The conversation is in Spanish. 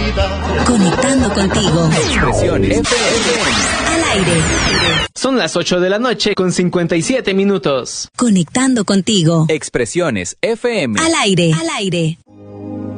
vida. Conectando contigo. Expresiones FM. Al aire. Son las 8 de la noche con 57 minutos. Conectando contigo. Expresiones FM. Al aire. Al aire.